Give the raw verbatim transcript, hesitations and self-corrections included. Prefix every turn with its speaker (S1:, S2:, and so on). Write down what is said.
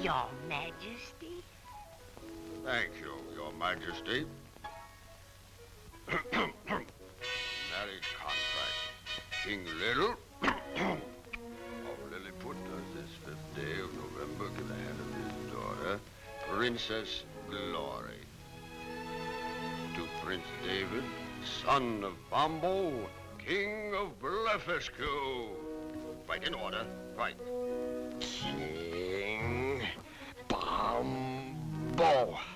S1: Your Majesty.
S2: Thank you, Your Majesty. Marriage contract. King Little of Lilliput does this fifth day of November give the hand of his daughter, Princess Glory, to Prince David, son of Bombo, King of Blefuscu. Right in order, right.
S3: King Bombo.